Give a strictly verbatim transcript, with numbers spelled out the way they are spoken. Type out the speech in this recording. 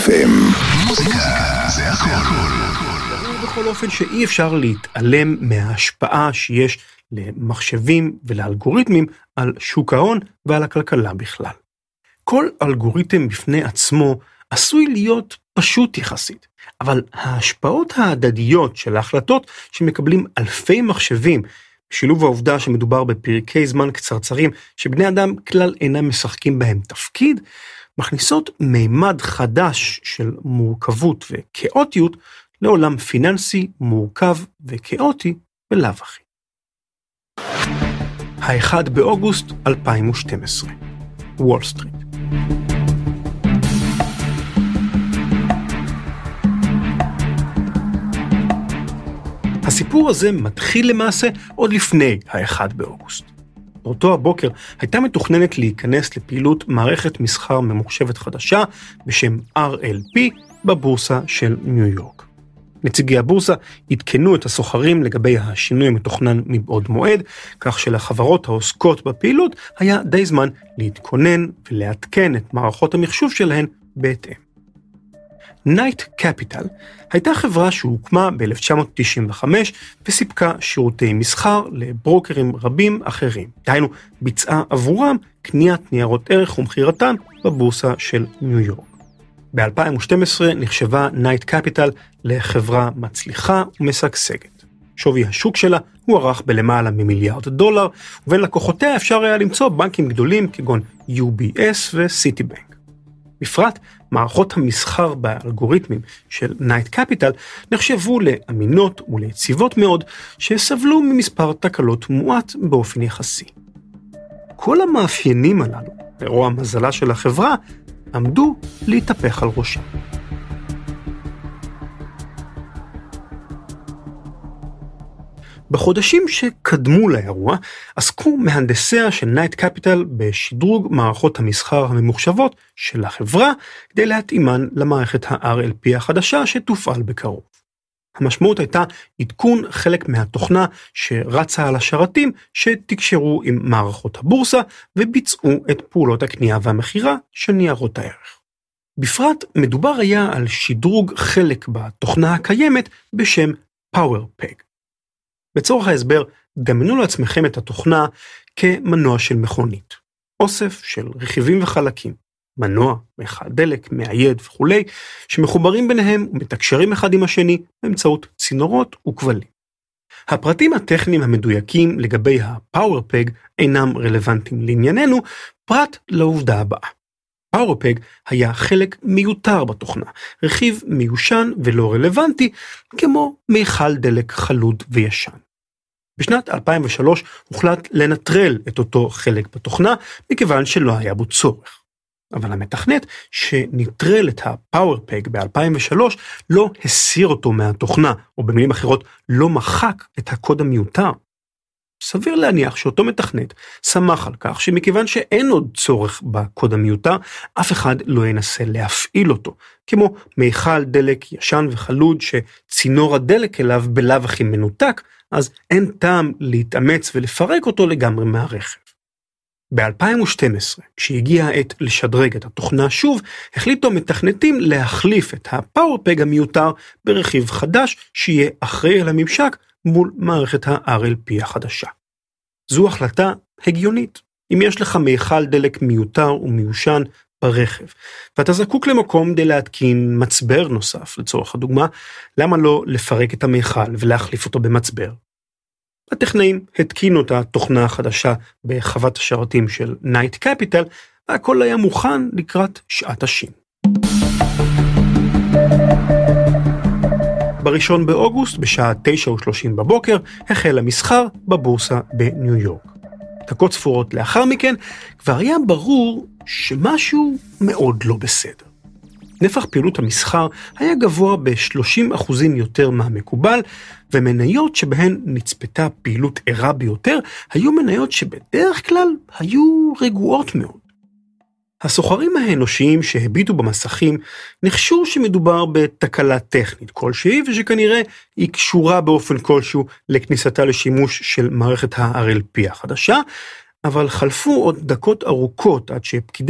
אף אם. מוזיקה זה הכל. בכל אופן שאי אפשר להתעלם מההשפעה שיש למחשבים ולאלגוריתמים על שוק ההון ועל הכלכלה בכלל. כל אלגוריתם בפני עצמו עשוי להיות פשוט יחסית, אבל ההשפעות ההדדיות של ההחלטות שמקבלים אלפי מחשבים, בשילוב העובדה שמדובר בפרקי זמן קצרצרים שבני אדם כלל אינם משחקים בהם תפקיד, מכניסות מימד חדש של מורכבות וכאוטיות לעולם פיננסי מורכב וכאוטי בלאו הכי. האחד באוגוסט אלפיים ושתים עשרה, וול סטריט. הסיפור הזה מתחיל למעשה עוד לפני האחד באוגוסט. באותו הבוקר הייתה מתוכננת להיכנס לפעילות מערכת מסחר ממוחשבת חדשה בשם אר אל פי בבורסה של ניו יורק. נציגי הבורסה עדכנו את הסוחרים לגבי השינוי המתוכנן מבעוד מועד, כך שלחברות העוסקות בפעילות היה די זמן להתכונן ולעדכן את מערכות המחשוב שלהן בהתאם. נייט קפיטל הייתה חברה שהוקמה ב-אלף תשע מאות תשעים וחמש וסיפקה שירותי מסחר לברוקרים רבים אחרים. דהיינו, ביצעה עבורם קניית ניירות ערך ומחירתן בבורסה של ניו יורק. ב-אלפיים ושתים עשרה נחשבה נייט קפיטל לחברה מצליחה ומשגשגת. שווי השוק שלה הוערך בלמעלה ממיליארד דולר, ובין לקוחותיה אפשר היה למצוא בנקים גדולים כגון יו בי אס וסיטי בנק. בפרט, מערכות המסחר באלגוריתמים של נייט קפיטל נחשבו לאמינות וליציבות מאוד, שסבלו ממספר תקלות מועט באופן יחסי. כל המאפיינים הללו, לרוע המזלה של החברה, עמדו להתהפך על ראשה. בחודשים שקדמו לאירוע, עסקו מהנדסיה של נייט קפיטל בשדרוג מערכות המסחר הממוחשבות של החברה, כדי להתאימן למערכת ה-אר אל פי החדשה שתופעל בקרוב. המשמעות הייתה עדכון חלק מהתוכנה שרצה על השרתים שתקשרו עם מערכות הבורסה וביצעו את פעולות הקנייה והמחירה של ניירות הערך. בפרט מדובר היה על שדרוג חלק בתוכנה הקיימת בשם PowerPeg. בצורך ההסבר, דמיינו לעצמכם את התוכנה כמנוע של מכונית. אוסף של רכיבים וחלקים, מנוע, מכל דלק, מאייד וכו', שמחוברים ביניהם ומתקשרים אחד עם השני באמצעות צינורות וכבלים. הפרטים הטכניים המדויקים לגבי ה-PowerPeg אינם רלוונטיים לענייננו, פרט לעובדה הבאה. PowerPeg היה חלק מיותר בתוכנה, רכיב מיושן ולא רלוונטי, כמו מיכל דלק חלוד וישן. בשנת אלפיים ושלוש הוחלט לנטרל את אותו חלק בתוכנה, מכיוון שלא היה בו צורך. אבל המתכנת שנטרל את ה-PowerPeg ב-אלפיים ושלוש לא הסיר אותו מהתוכנה, או במילים אחרות לא מחק את הקוד המיותר. סביר להניח שאותו מתכנת שמח על כך שמכיוון שאין עוד צורך בקוד המיותר, אף אחד לא ינסה להפעיל אותו, כמו מיכל דלק ישן וחלוד שצינור הדלק אליו בלאו הכי מנותק, אז אין טעם להתאמץ ולפרק אותו לגמרי מהרכב. ב-אלפיים ושתים עשרה, כשהגיעה העת לשדרג את התוכנה שוב, החליטו מתכנתים להחליף את ה-PowerPeg המיותר ברכיב חדש שיהיה אחראי על הממשק מול מערכת ה-אר אל פי החדשה. זו החלטה הגיונית. אם יש לך מיכל דלק מיותר ומיושן ברכב, ואתה זקוק למקום די להתקין מצבר נוסף, לצורך הדוגמה, למה לא לפרק את המיכל ולהחליף אותו במצבר? הטכנאים התקינו את התוכנה החדשה בחוות השרתים של נייט קפיטל, והכל היה מוכן לקראת שעת השין. בראשון באוגוסט, בשעה תשע ושלושים בבוקר, החל המסחר בבורסה בניו יורק. דקות ספורות לאחר מכן, כבר היה ברור שמשהו מאוד לא בסדר. נפח פעילות המסחר היה גבוה ב-שלושים אחוזים יותר מהמקובל, ומניות שבהן נצפתה פעילות ערה ביותר, היו מניות שבדרך כלל היו רגועות מאוד. הסוחרים האנושיים שהביטו במסכים נחשו שמדובר בתקלה טכנית כלשהי, ושכנראה היא קשורה באופן כלשהו לכניסתה לשימוש של מערכת ה-אר אל פי החדשה, אבל חלפו עוד דקות ארוכות עד שפקידי